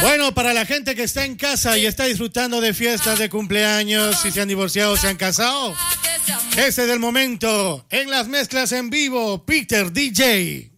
Bueno, para la gente que está en casa y está disfrutando de fiestas de cumpleaños, si se han divorciado, se han casado, ese es el momento. En las mezclas en vivo, Peter DJ.